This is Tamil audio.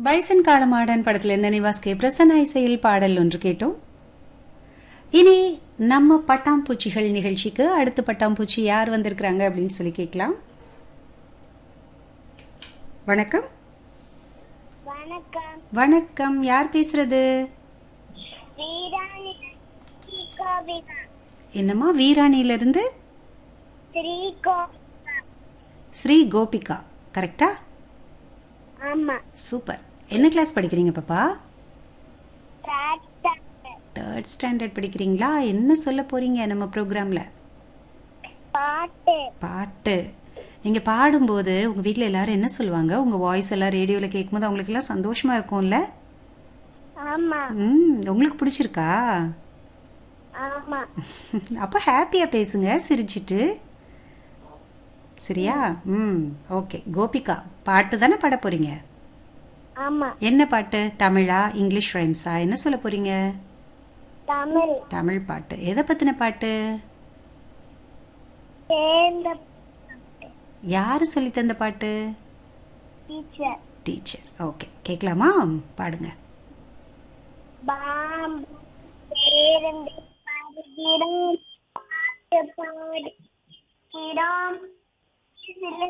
பைசன் காலமாடன் படத்துல இருந்து நிவாஸ் கே பிரசன்னா இசையில் பாடல் ஒன்று கேட்டோம். இனி நம்ம பட்டாம்பூச்சிகள் நிகழ்ச்சிக்கு அடுத்த பட்டாம்பூச்சி யார் வந்திருக்கிறாங்க அப்படின்னு சொல்லி கேட்கலாம். வணக்கம். வணக்கம். வணக்கம், யார் பேசுறது? என்னம்மா? வீராணியிலிருந்து ஸ்ரீ கோபிகா. கரெக்டா? ஆமா. சூப்பர். என்ன கிளாஸ் படிக்கிறீங்க பாப்பா? Third தேர்ட் ஸ்டாண்டர்ட் படிக்கிறீங்களா? என்ன சொல்ல போறீங்க நம்ம ப்ரோக்ராம்ல? பாட்டு. பாட்டு. நீங்க பாடும்போது உங்க வீட்ல எல்லாரும் என்ன சொல்லுவாங்க? உங்க வாய்ஸ் எல்லாம் ரேடியோல கேட்கும்போது அவங்களுக்கு எல்லாம் சந்தோஷமா இருக்கும்ல? ஆமா. உங்களுக்கு பிடிச்சிருக்கா? ஆமா. அப்ப ஹாப்பியா பேசுங்க, சிரிச்சிட்டு. சரியா? ஓகே. கோபிகா, பாட்டு தானே பாட போறீங்க? ஆமா. என்ன பாட்டு? தமிழா, இங்கிலீஷ் ரைம்ஸா? என்ன சொல்ல போறீங்க? தமிழ். தமிழ் பாட்டு. எதை பத்தின பாட்டு? சேர்ந்த யாரு சொல்லி தந்த பாட்டு? டீச்சர். டீச்சர். ஓகே, கேட்கலாமா? பாடுங்க. பா